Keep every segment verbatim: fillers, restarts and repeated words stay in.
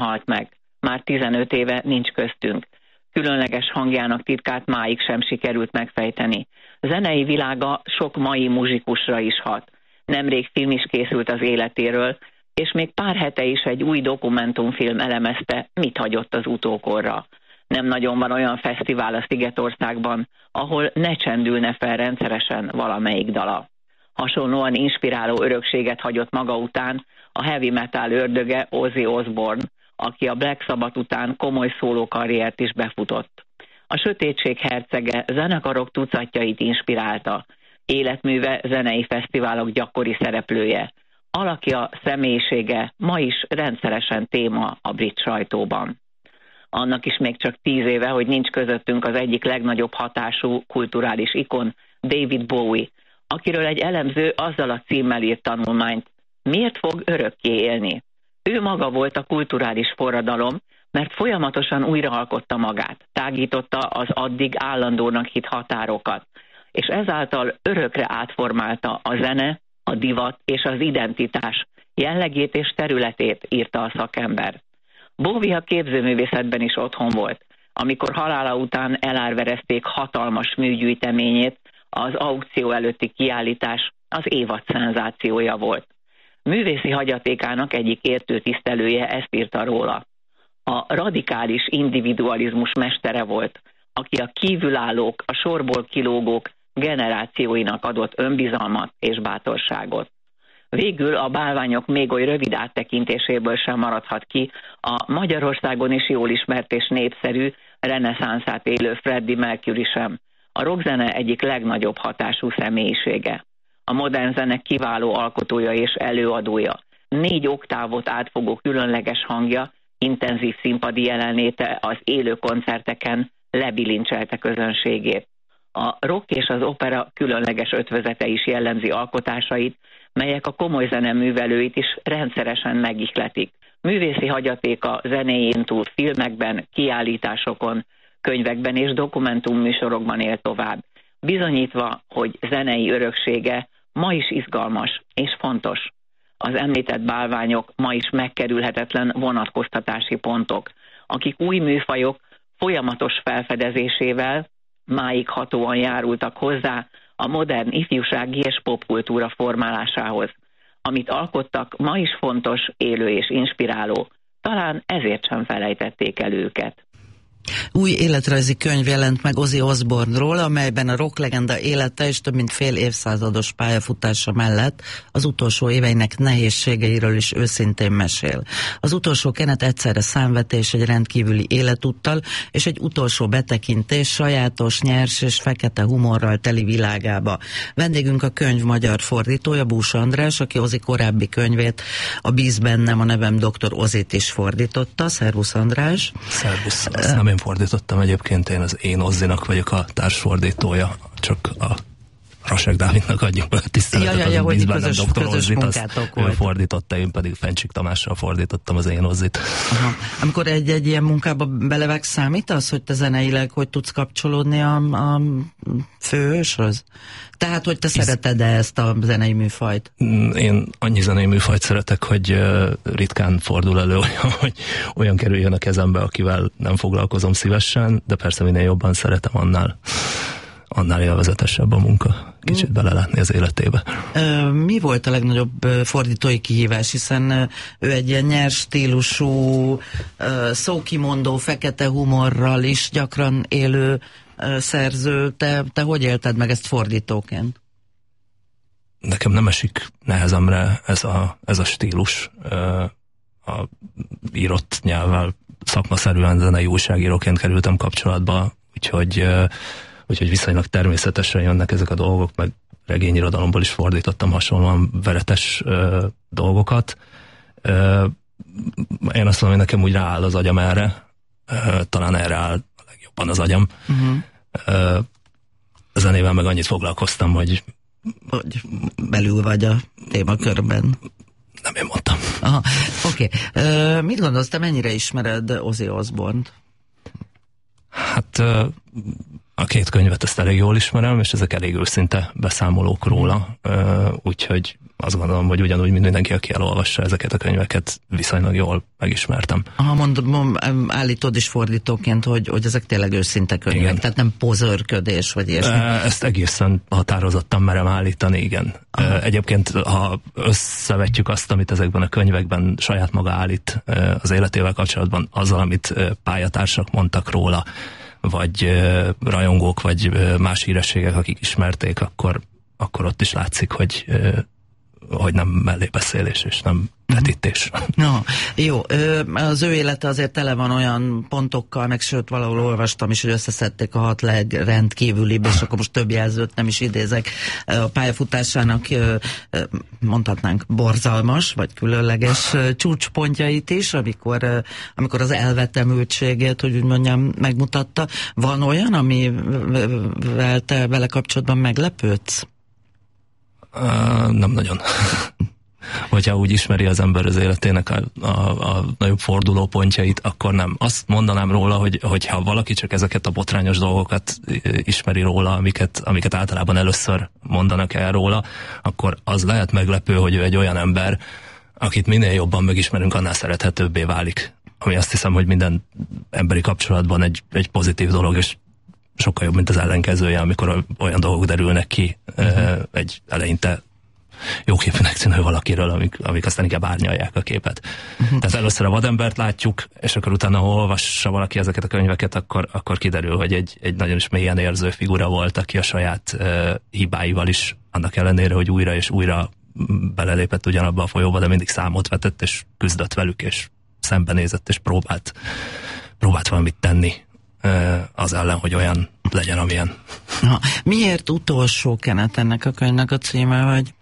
halt meg. Már tizenöt éve nincs köztünk. Különleges hangjának titkát máig sem sikerült megfejteni. Zenei világa sok mai muzsikusra is hat. Nemrég film is készült az életéről, és még pár hete is egy új dokumentumfilm elemezte, mit hagyott az utókorra. Nem nagyon van olyan fesztivál a Szigetországban, ahol ne csendülne fel rendszeresen valamelyik dala. Hasonlóan inspiráló örökséget hagyott maga után a heavy metal ördöge Ozzy Osbourne, aki a Black Sabbath után komoly szólókarriert is befutott. A sötétség hercege zenekarok tucatjait inspirálta, életműve zenei fesztiválok gyakori szereplője. Alakja, személyisége ma is rendszeresen téma a brit sajtóban. Annak is még csak tíz éve, hogy nincs közöttünk az egyik legnagyobb hatású kulturális ikon, David Bowie, akiről egy elemző azzal a címmel írt tanulmányt, miért fog örökké élni. Ő maga volt a kulturális forradalom, mert folyamatosan újraalkotta magát, tágította az addig állandónak hitt határokat, és ezáltal örökre átformálta a zene, a divat és az identitás jellegét és területét, írta a szakember. Bowie a képzőművészetben is otthon volt, amikor halála után elárverezték hatalmas műgyűjteményét, az aukció előtti kiállítás az évad szenzációja volt. Művészi hagyatékának egyik értő tisztelője ezt írta róla. A radikális individualizmus mestere volt, aki a kívülállók, a sorból kilógók generációinak adott önbizalmat és bátorságot. Végül a bálványok még oly rövid áttekintéséből sem maradhat ki a Magyarországon is jól ismert és népszerű reneszánszát élő Freddie Mercury sem, a rockzene egyik legnagyobb hatású személyisége. A modern zene kiváló alkotója és előadója, négy oktávot átfogó különleges hangja, intenzív színpadi jelenléte az élő koncerteken lebilincselte közönségét. A rock és az opera különleges ötvözete is jellemzi alkotásait, melyek a komoly zeneművelőit is rendszeresen megihletik. Művészi hagyatéka zenéjén túl filmekben, kiállításokon, könyvekben és dokumentumműsorokban él tovább, bizonyítva, hogy zenei öröksége ma is izgalmas és fontos. Az említett bálványok ma is megkerülhetetlen vonatkoztatási pontok, akik új műfajok folyamatos felfedezésével máig hatóan járultak hozzá a modern ifjúsági és popkultúra formálásához. Amit alkottak, ma is fontos, élő és inspiráló. Talán ezért sem felejtették el őket. Új életrajzi könyv jelent meg Ozzy Osbourne-ról, amelyben a rocklegenda élete és több mint fél évszázados pályafutása mellett az utolsó éveinek nehézségeiről is őszintén mesél. Az utolsó kenet egyszerre számvetés egy rendkívüli életúttal, és egy utolsó betekintés sajátos, nyers és fekete humorral teli világába. Vendégünk a könyv magyar fordítója, Bús András, aki Ozzy korábbi könyvét, a Bíz bennem, a nevem doktor Ozzyt is fordította. Szervusz, András! Szervusz! Azt nem én fordítottam egyébként, én az Én Ozzynak vagyok a társfordítója, csak a Rasek Dávidnak adjuk a tiszteletet, ja, ja, ja, az Bíz bennem közös, doktor közös Ozzyt, azt ő volt. fordította, én pedig Fencsik Tamással fordítottam az Én Ozzyt. Aha. Amikor egy-egy ilyen munkába belevágsz, számít az, hogy te zeneileg hogy tudsz kapcsolódni a, a főhőshöz? Tehát, hogy te Hisz... szereted-e ezt a zenei műfajt? Én annyi zenei műfajt szeretek, hogy uh, ritkán fordul elő olyan, hogy olyan kerüljön a kezembe, akivel nem foglalkozom szívesen, de persze minél jobban szeretem, annál annál élvezetesebb a munka. Kicsit mm. belelátni az életébe. Mi volt a legnagyobb fordítói kihívás? Hiszen ő egy ilyen nyers stílusú, szókimondó, fekete humorral is gyakran élő szerző. Te, te hogy élted meg ezt fordítóként? Nekem nem esik nehezemre ez a, ez a stílus. A írott nyelvvel szakmaszerűen zenei újságíróként kerültem kapcsolatba, úgyhogy úgyhogy viszonylag természetesen jönnek ezek a dolgok, meg regényirodalomból is fordítottam hasonlóan veretes ö, dolgokat. Ö, én azt mondom, hogy nekem úgy rááll az agyam erre, ö, talán erre áll a legjobban az agyam. Uh-huh. Ö, a zenével meg annyit foglalkoztam, hogy... Hogy belül vagy a témakörben. Nem én mondtam. Aha, oké. Okay. Mit gondolsz, te mennyire ismered Ozzy Osbourne-t? Hát... Ö, A két könyvet ezt elég jól ismerem, és ezek elég őszinte beszámolók róla, úgyhogy azt gondolom, hogy ugyanúgy, mint mindenki, aki elolvassa ezeket a könyveket, viszonylag jól megismertem. Aha, mondom, állítod is fordítóként, hogy, hogy ezek tényleg őszinte könyvek, igen. Tehát nem pozőrködés, vagy ilyesmi. Ezt egészen határozottan merem állítani, igen. Aha. Egyébként, ha összevetjük azt, amit ezekben a könyvekben saját maga állít az életével kapcsolatban, azzal, amit pályatársak mondtak róla, vagy rajongók, vagy más hírességek, akik ismerték, akkor, akkor ott is látszik, hogy hogy nem mellébeszélés, és nem vetítés. No, jó, az ő élete azért tele van olyan pontokkal, meg sőt valahol olvastam is, hogy összeszedték a hat legrendkívülibb, és akkor most több jelzőt nem is idézek, a pályafutásának mondhatnánk borzalmas, vagy különleges csúcspontjait is, amikor, amikor az elvetemültségét, hogy úgy mondjam, megmutatta. Van olyan, amivel te vele kapcsolatban meglepődsz? Uh, nem nagyon. Hogyha úgy ismeri az ember az életének a, a, a nagyobb fordulópontjait, akkor nem. Azt mondanám róla, hogy, hogyha valaki csak ezeket a botrányos dolgokat ismeri róla, amiket, amiket általában először mondanak el róla, akkor az lehet meglepő, hogy ő egy olyan ember, akit minél jobban megismerünk, annál szerethetőbbé válik. Ami azt hiszem, hogy minden emberi kapcsolatban egy, egy pozitív dolog, és sokkal jobb, mint az ellenkezője, amikor olyan dolgok derülnek ki uh-huh. egy eleinte jóképűnek tűnő valakiről, amik, amik aztán inkább árnyalják a képet. Uh-huh. Tehát először a vadembert látjuk, és akkor utána, ha olvassa valaki ezeket a könyveket, akkor, akkor kiderül, hogy egy, egy nagyon is mélyen érző figura volt, aki a saját uh, hibáival is, annak ellenére, hogy újra és újra belelépett ugyanabba a folyóba, de mindig számot vetett, és küzdött velük, és szembenézett, és próbált, próbált valamit tenni az ellen, hogy olyan legyen, amilyen. Na, miért utolsó kenet ennek a könyvnek a címe, vagy?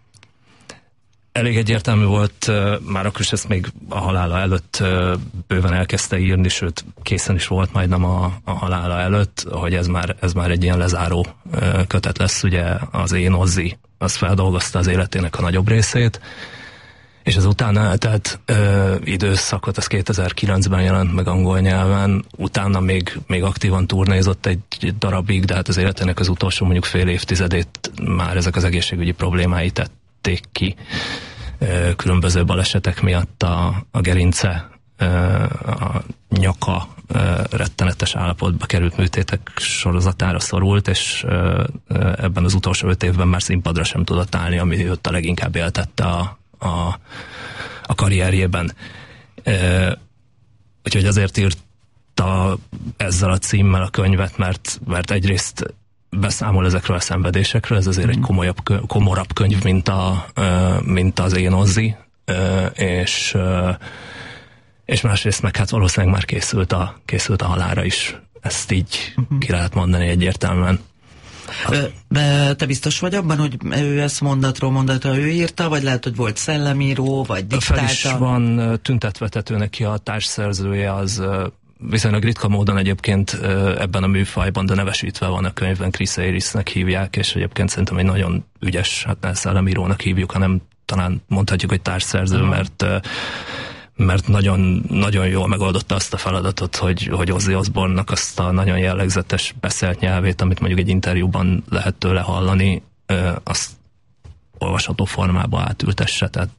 Elég egyértelmű volt, már akkor is ezt még a halála előtt bőven elkezdte írni, sőt készen is volt majdnem a, a halála előtt, hogy ez már, ez már egy ilyen lezáró kötet lesz, ugye az Én Ozzy, az feldolgozta az életének a nagyobb részét, és az utána eltelt ö, időszakot, az kétezer-kilencben jelent meg angol nyelven, utána még, még aktívan turnézott egy, egy darabig, de hát az életének az utolsó mondjuk fél évtizedét már ezek az egészségügyi problémái tették ki. Ö, különböző balesetek miatt a, a gerince, ö, a nyaka ö, rettenetes állapotba került, műtétek sorozatára szorult, és ö, ö, ebben az utolsó öt évben már színpadra sem tudott állni, ami őt a leginkább éltette a A, a karrierjében. E, úgyhogy azért írta ezzel a címmel a könyvet, mert, mert egyrészt beszámol ezekről a szenvedésekről, ez azért mm. egy komolyabb, komorabb könyv, mint, a, mint az Én Ozzy, és, és másrészt meg hát valószínűleg már készült a, készült a halálra is. Ezt így mm. ki lehet mondani egyértelműen. De te biztos vagy abban, hogy ő ezt mondatról mondatra ő írta, vagy lehet, hogy volt szellemíró, vagy diktálta? Fel is van tüntetve tetőnek a társszerzője, az viszonylag ritka módon egyébként ebben a műfajban, de nevesítve van a könyvben, Chris Harrisnek hívják, és egyébként szerintem egy nagyon ügyes, hát nem szellemírónak hívjuk, hanem talán mondhatjuk, hogy társszerző, uh-huh. mert mert nagyon, nagyon jól megoldotta azt a feladatot, hogy, hogy Ozzy Osbourne-nak azt a nagyon jellegzetes beszélt nyelvét, amit mondjuk egy interjúban lehet tőle hallani, azt olvasható formába átültesse, tehát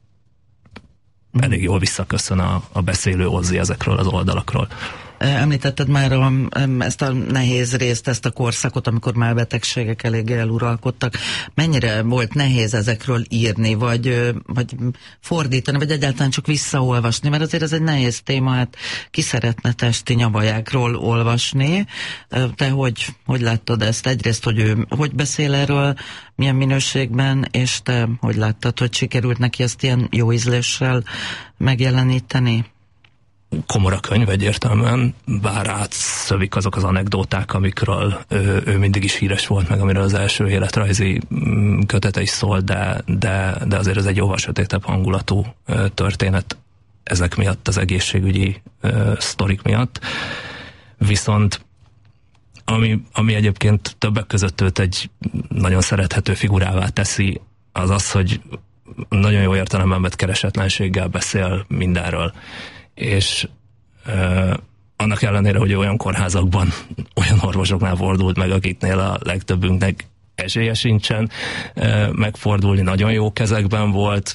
elég jól visszaköszön a, a beszélő Ozzy ezekről az oldalakról. Említetted már a, ezt a nehéz részt, ezt a korszakot, amikor már betegségek eléggé eluralkodtak. Mennyire volt nehéz ezekről írni, vagy, vagy fordítani, vagy egyáltalán csak visszaolvasni? Mert azért ez egy nehéz téma, hát ki szeretne testi nyavajákról olvasni. Te hogy, hogy láttad ezt? Egyrészt, hogy ő hogy beszél erről, milyen minőségben, és te hogy láttad, hogy sikerült neki ezt ilyen jó ízléssel megjeleníteni? Komor a könyv egyértelműen, bár átszövik azok az anekdóták, amikről ő, ő mindig is híres volt, meg amiről az első életrajzi kötete is szól, de, de, de azért ez egy jóval sötétebb hangulatú történet ezek miatt, az egészségügyi uh, sztorik miatt. Viszont ami, ami egyébként többek között őt egy nagyon szerethető figurává teszi, az az, hogy nagyon jó értelemben vett keresetlenséggel beszél mindenről. És uh, annak ellenére, hogy olyan kórházakban, olyan orvosoknál fordult meg, akiknél a legtöbbünknek esélye sincsen megfordulni, nagyon jó kezekben volt,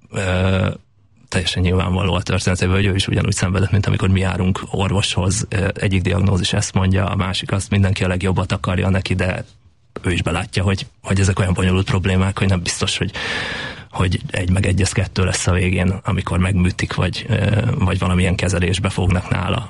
teljesen nyilvánvaló a történetében, hogy ő is ugyanúgy szenvedett, mint amikor mi járunk orvoshoz. Egyik diagnózis ezt mondja, a másik azt, mindenki a legjobbat akarja neki, de ő is belátja, hogy, hogy ezek olyan bonyolult problémák, hogy nem biztos, hogy, hogy egy meg egy, ez kettő lesz a végén, amikor megműtik, vagy, vagy valamilyen kezelésbe fognak nála.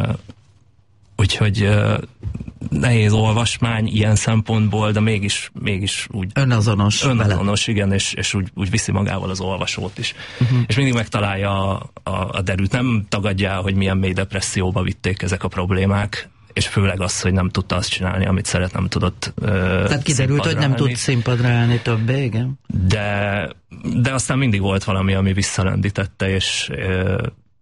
Úgyhogy nehéz olvasmány ilyen szempontból, de mégis, mégis úgy... Önazonos. Önazonos, vele. Igen, és, és úgy, úgy viszi magával az olvasót is. Uh-huh. És mindig megtalálja a, a, a derűt. Nem tagadja, hogy milyen mély depresszióba vitték ezek a problémák, és főleg az, hogy nem tudta azt csinálni, amit szeret, nem tudott uh, Tehát kiderült, hogy nem tud színpadra állni többé, igen? De, de aztán mindig volt valami, ami visszalendítette, és... Uh,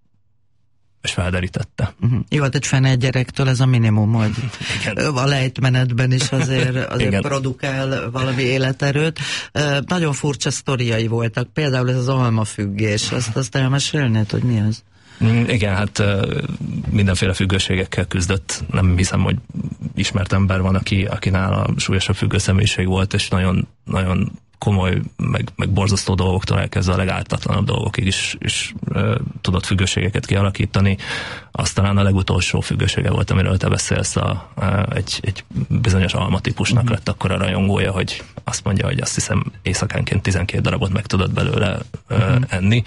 és felderítette. Uh-huh. Jó, hát egy fene egy gyerektől ez a minimum, hogy a lejtmenetben is azért, azért produkál valami életerőt. Uh, nagyon furcsa sztoriai voltak, például ez az almafüggés, azt, azt elmesélnéd, hogy mi az? Igen, hát uh, mindenféle függőségekkel küzdött. Nem hiszem, hogy ismert ember van, aki, aki nála súlyosabb függőszemélyiség volt, és nagyon, nagyon komoly, meg, meg borzasztó dolgoktól elkezdve a legártatlanabb dolgokig is, is uh, tudott függőségeket kialakítani. Aztán a legutolsó függősége volt, amiről te beszélsz, a, a, egy, egy bizonyos almatípusnak uh-huh. lett akkor a rajongója, hogy azt mondja, hogy azt hiszem éjszakánként tizenkét darabot meg tudott belőle uh, uh-huh. enni,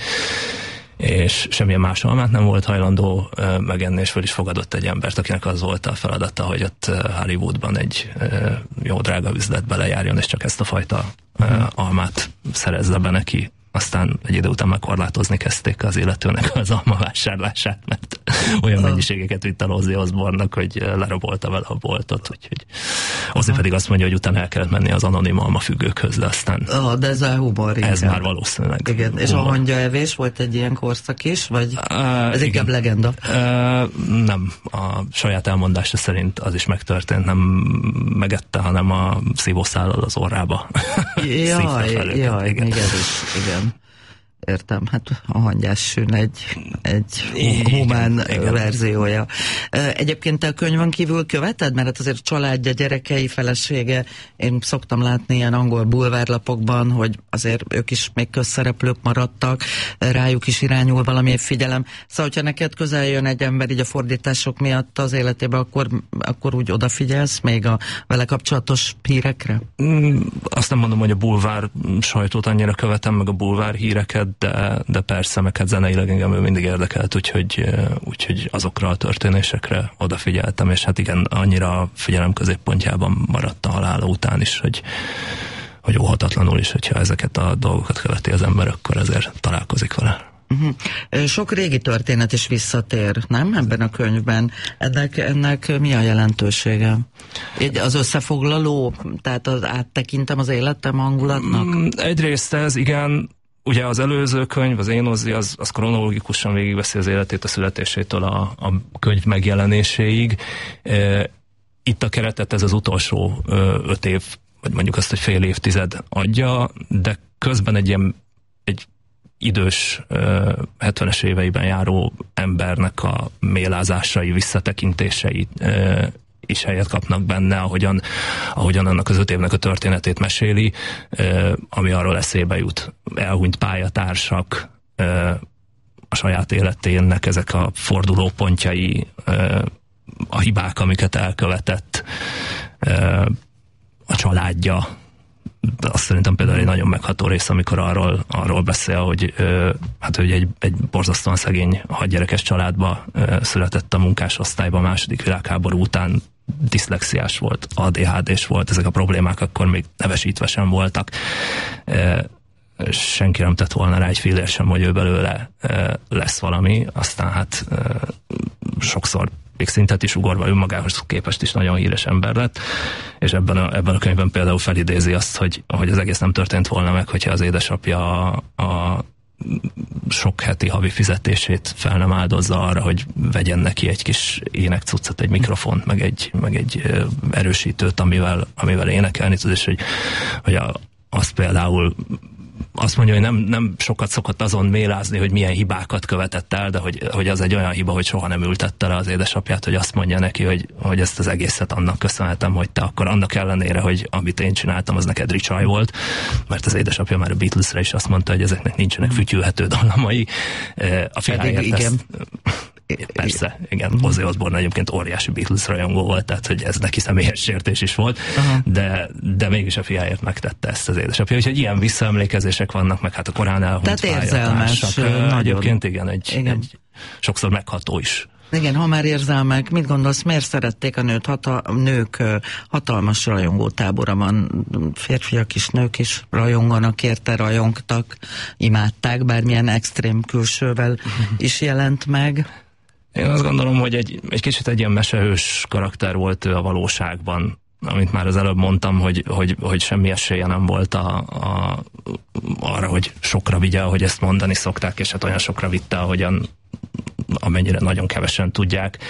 és semmilyen más almát nem volt hajlandó uh, megenni, és fel is fogadott egy embert, akinek az volt a feladata, hogy ott uh, Hollywoodban egy uh, jó drága üzletbe lejárjon, és csak ezt a fajta uh, almát szerezze be neki. Aztán egy idő után már korlátozni kezdték az illetőnek az almavásárlását, mert olyan mennyiségeket vitt el Ozzy Osbourne-nak, hogy lerabolta vele a boltot, úgyhogy Ozzy pedig azt mondja, hogy utána el kellett menni az anonim almafüggőkhöz, de aztán oh, de ez a humor ez inkább. Már valószínűleg igen. És a hangyaevés volt egy ilyen korszak is, vagy uh, ez inkább legenda? Uh, nem, a saját elmondása szerint az is megtörtént, nem megette, hanem a szívószállal az orrába. Jaj, jaj, igen. Még ez is, igen. Értem, hát a hangyássűn egy, egy humán igen, verziója. Egyébként te a könyvön kívül követed? Mert hát azért családja, gyerekei, felesége, én szoktam látni ilyen angol bulvárlapokban, hogy azért ők is még közszereplők maradtak, rájuk is irányul valamilyen figyelem. Szóval, hogyha neked közel jön egy ember így a fordítások miatt az életébe, akkor, akkor úgy odafigyelsz még a vele kapcsolatos hírekre? Mm, azt nem mondom, hogy a bulvár sajtót annyira követem, meg a bulvár híreket, de, de persze, meg hát zeneileg engem ő mindig érdekelt, úgyhogy, úgyhogy azokra a történésekre odafigyeltem, és hát igen, annyira figyelem középpontjában maradt a halála után is, hogy, hogy óhatatlanul is, hogyha ezeket a dolgokat követi az ember, akkor ezért találkozik vele. Uh-huh. Sok régi történet is visszatér, nem? Ebben a könyvben. Ennek, ennek mi a jelentősége? Az összefoglaló, tehát az áttekintem az életem hangulatnak? Egyrészt ez, igen. Ugye az előző könyv, az Én Ozzy, az, az kronológikusan végigveszi az életét a születésétől a, a könyv megjelenéséig. Itt a keretet ez az utolsó öt év, vagy mondjuk azt, hogy fél évtized adja, de közben egy ilyen egy idős, hetvenes éveiben járó embernek a mélázásai, visszatekintései is helyet kapnak benne, ahogyan, ahogyan annak az öt évnek a történetét meséli, eh, ami arról eszébe jut. Elhunyt pályatársak, eh, a saját életének ezek a fordulópontjai, eh, a hibák, amiket elkövetett, eh, a családja. Azt szerintem például egy nagyon megható rész, amikor arról, arról beszél, hogy, ö, hát, hogy egy, egy borzasztóan szegény hatgyerekes családba ö, született a munkásosztályba a második világháború után, diszlexiás volt, á dé há dés volt, ezek a problémák akkor még nevesítve sem voltak. Ö, senki nem tett volna rá egy fillér sem, hogy ő belőle ö, lesz valami, aztán hát ö, sokszor még szintet is ugorva önmagához képest is nagyon híres ember lett, és ebben a, ebben a könyvben például felidézi azt, hogy, hogy az egész nem történt volna meg, hogyha az édesapja a, a sok heti havi fizetését fel nem áldozza arra, hogy vegyen neki egy kis énekcuccot, egy mikrofont, meg egy, meg egy erősítőt, amivel, amivel énekelni tud, és hogy, hogy a, azt például azt mondja, hogy nem, nem sokat szokott azon mélázni, hogy milyen hibákat követett el, de hogy, hogy az egy olyan hiba, hogy soha nem ültette le az édesapját, hogy azt mondja neki, hogy, hogy ezt az egészet annak köszönhetem, hogy te akkor annak ellenére, hogy amit én csináltam, az neked ricsaj volt, mert az édesapja már a Beatlesre is azt mondta, hogy ezeknek nincsenek fütyülhető dallamai. A fiáért ezt... Persze, igen, Ozzy Osbourne egyébként óriási Beatles rajongó volt, tehát hogy ez neki személyes sértés is volt, de, de mégis a fiáért megtette ezt az édesapja, úgyhogy ilyen visszaemlékezések vannak, meg hát a korán elhunyt tehát érzelmes, nagyon. Egyébként igen, egy, igen. egy sokszor megható is. Igen, ha már érzelmek, mit gondolsz, miért szerették a nőt? Hata, nők hatalmas rajongótábora van, férfiak is, nők is rajonganak, érte rajongtak, imádták, bármilyen extrém külsővel is jelent meg. Én azt gondolom, hogy egy, egy kicsit egy ilyen mesehős karakter volt ő a valóságban, amit már az előbb mondtam, hogy, hogy, hogy semmi esélye nem volt a, a, arra, hogy sokra vigye, ahogy ezt mondani szokták, és hát olyan sokra vitte, ahogyan, amennyire nagyon kevesen tudják.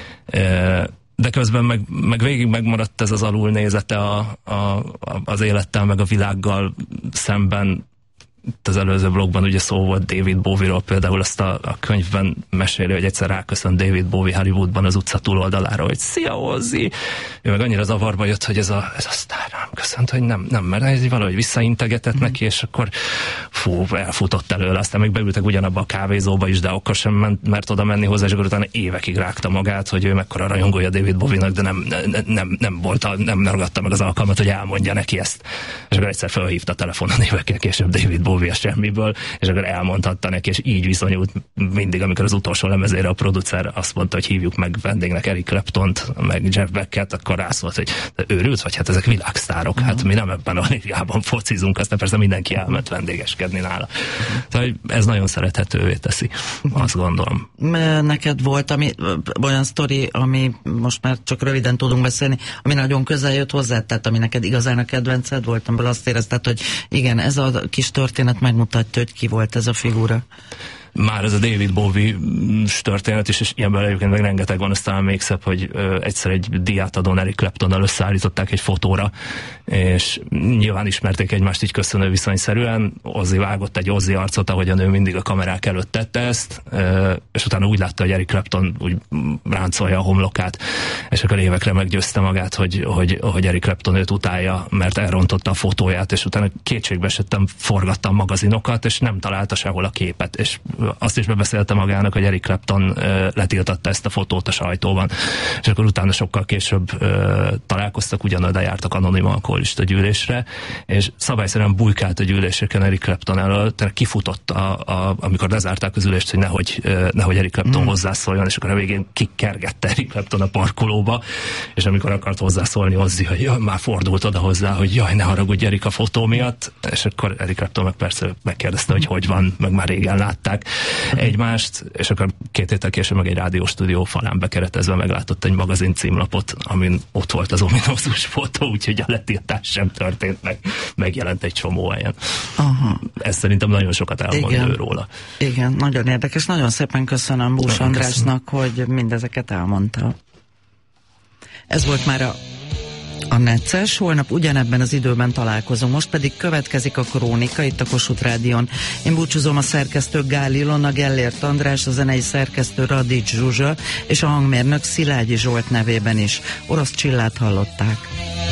De közben meg, meg végig megmaradt ez az alulnézete a, a, az élettel, meg a világgal szemben. Itt az előző blogban ugye szó volt David Bowie-ról, például azt a, a könyvben meséli, hogy egyszer ráköszönt David Bowie Hollywoodban az utca túloldalára, hogy szia Ozzy! Ő meg annyira zavarba jött, hogy ez a, ez a sztár rám köszönt, hogy nem, nem, mert ez valahogy visszaintegetett mm. neki, és akkor fú, elfutott előle, aztán még beültek ugyanabba a kávézóba is, de akkor sem ment, mert oda menni hozzá, és akkor utána évekig rágta magát, hogy ő mekkora rajongója David Bowie-nak, de nem, nem, nem, nem volt, a, nem ragadta meg az alkalmat, hogy elmondja neki ezt. És akkor egyszer felhívta a telefonon évekkel később David Bowie a semmiből, és akkor elmondhatta neki, és így viszonyult mindig, amikor az utolsó lemezére a producer azt mondta, hogy hívjuk meg vendégnek Eric Claptont, meg Jeff Becket, akkor rászólt, hogy őrült vagy, hát ezek világsztárok, uh-huh. hát mi nem ebben a ligában focizunk, aztán persze mindenki elment vendégeskedni nála. Uh-huh. Tehát ez nagyon szerethetővé teszi, uh-huh. azt gondolom. Neked volt ami, olyan sztori, ami most már csak röviden tudunk beszélni, ami nagyon közel jött hozzá, tehát ami neked igazán a kedvenced volt, amiből azt érezted, hogy igen, ez a kis történet megmutatja, hogy ki volt ez a figura. Már ez a David Bowie történet is, és ilyenben egyébként meg rengeteg van, aztán még szebb, hogy ö, egyszer egy diátadón Eric Claptonnal összeállították egy fotóra, és nyilván ismerték egymást így köszönő viszonyszerűen. Ozzy vágott egy Ozzy arcot, ahogy a nő mindig a kamerák előtt tette ezt, ö, és utána úgy látta, hogy Eric Clapton úgy ráncolja a homlokát, és akkor évekre meggyőzte magát, hogy, hogy, hogy Eric Clapton őt utálja, mert elrontotta a fotóját, és utána kétségbe esettem, forgattam magazinokat, és nem találta sehol a képet, és azt is bebeszélte magának, hogy Eric Clapton uh, letiltatta ezt a fotót a sajtóban. És akkor utána sokkal később uh, találkoztak, ugyanoda jártak anonim alkoholista gyűlésre, és szabályszerűen bujkált a gyűléseken Eric Clapton elől, tehát kifutott, a, a, amikor lezárták az ülést, hogy nehogy, uh, nehogy Eric Clapton mm. hozzászóljon, és akkor a végén kikergette Eric Clapton a parkolóba, és amikor akart hozzászólni, Ozzy, hogy jaj, már fordult oda hozzá, hogy jaj, ne haragudj Eric a fotó miatt, és akkor Eric Clapton meg persze megkérdezte, hogy hogy van, meg már régen látták egymást, és akkor két héttel később meg egy rádióstúdió falán bekeretezve meglátott egy magazin címlapot, amin ott volt az ominózus fotó, úgyhogy a letiltás sem történt meg, megjelent egy csomó helyen. Aha. Ez szerintem nagyon sokat elmond ő róla. Igen, nagyon érdekes. Nagyon szépen köszönöm Bús Andrásnak, hogy mindezeket elmondta. Ez volt már a A Necces, holnap ugyanebben az időben találkozom, most pedig következik a Krónika itt a Kossuth Rádión. Én búcsúzom, a szerkesztő Gál Ilona, Gellért András, a zenei szerkesztő Radics Zsuzsa és a hangmérnök Szilágyi Zsolt nevében is. Orosz Csillát hallották.